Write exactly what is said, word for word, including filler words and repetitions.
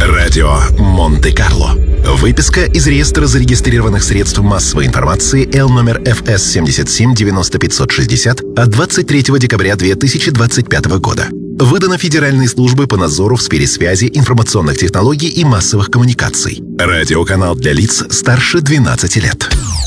Радио Монте-Карло. Выписка из реестра зарегистрированных средств массовой информации Л номер Эф Эс семьдесят семь девяносто пятьсот шестьдесят от двадцать третьего декабря две тысячи двадцать пятого года. Выдано Федеральной службой по надзору в сфере связи, информационных технологий и массовых коммуникаций. Радиоканал для лиц старше двенадцати лет.